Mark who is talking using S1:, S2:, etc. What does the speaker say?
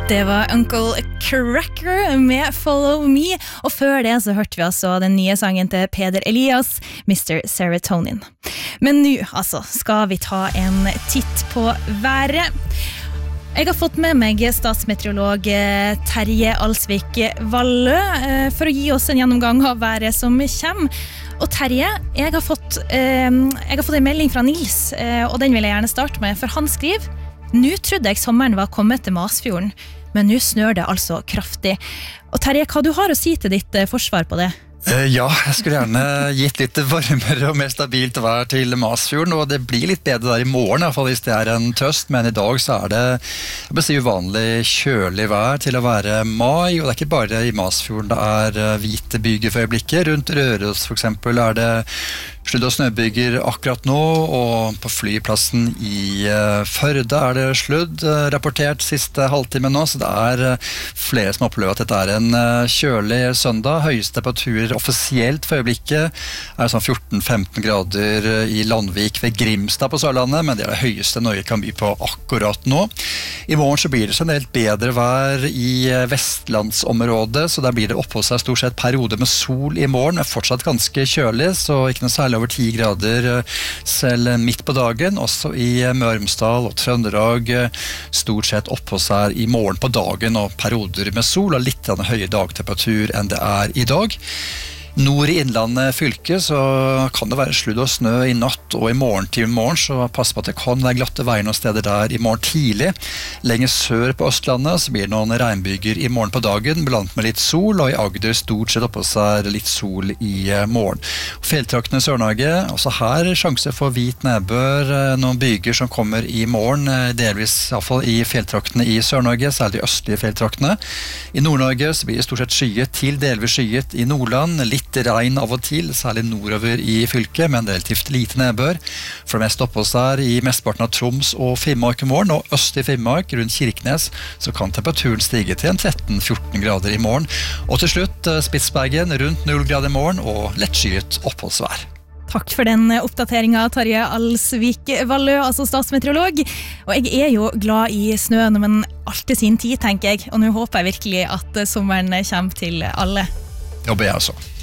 S1: Det var Uncle Cracker med Follow Me, og før det så hørte vi altså den nye sangen til Peder Elias, Mr. Serotonin. Men nå altså skal vi ta en titt på været. Jeg har fått med meg statsmeteorolog Terje Alsvik Vallø for å gi oss en gjennomgang av været som kommer. Og Terje, jeg har fått en melding fra Nils, og den vil jeg gjerne starte med, for han skriver: «Nå trodde jeg sommeren var kommet til Masfjorden, men nå snør det altså kraftig.» Og Terje, hva du har å si til ditt forsvar på det?
S2: Ja, jeg skulle gjerne gitt litt varmere og mer stabilt vær til Masfjorden, og det blir litt bedre der i morgen, i hvert fall hvis det er en tøst, men i dag så er det, jeg vil si, uvanlig kjølig vær til å være mai, og det er ikke bare i Masfjorden det er hvite byger for øyeblikket. Rundt Røros for eksempel er det sludd- og snøbyger akkurat nå, og på flyplassen i Førde er det sludd, rapportert siste halvtime nå, så det er flere som opplever at dette er en kjølig søndag. Høyeste temperaturer offisielt for øyeblikket er sånn 14-15 grader i Landvik ved Grimstad på Sørlandet, men det er det høyeste Norge kan by på akkurat nå. I morgen så blir det generelt bedre vær i vestlandsområdet, så der blir det oppå seg stort sett perioder med sol i morgen, men fortsatt ganske kjølig, så ikke noe særlig over 10 grader selv midt på dagen. Også i Møre og Romsdal og Trøndelag stort sett oppå seg i morgen på dagen, og perioder med sol og litt høyere dagtemperatur enn det er i dag. Nord i Innlandet fylke så kan det være sludd og snø i natt og i morgen, så pass på at det kan være glatte veier noen steder der i morgen tidlig. Lenger sør på Østlandet så blir det noen regnbyger i morgen på dagen, blant med litt sol, og i Agder stort sett oppå seg litt sol i morgen. Fjelltraktene i Sør-Norge, også her sjanse for hvit nedbør, noen byger som kommer i morgen, delvis i hvert fall i fjelltraktene i Sør-Norge, særlig de østlige fjelltraktene. I Nord-Norge så blir det stort sett skyet til delvis skyet i Nordland, litt regn av og til, særlig nordover i fylket, men relativt lite nedbør. For det meste oppå seg i mesteparten av Troms og Finnmark i morgen, og øst i Finnmark, rundt Kirkenes, så kan temperaturen stige til en 13-14 grader i morgen. Og til slutt Spitsbergen, rundt 0 grader i morgen, og lettskyet oppholdsvær.
S1: Takk for den oppdateringen, Terje Alsvik Vallø, altså statsmeteorolog. Og jeg er jo glad i snøen, men alt til sin tid, tenker jeg. Og nå håper jeg virkelig at sommeren kommer til alle.
S2: Jobber jeg også.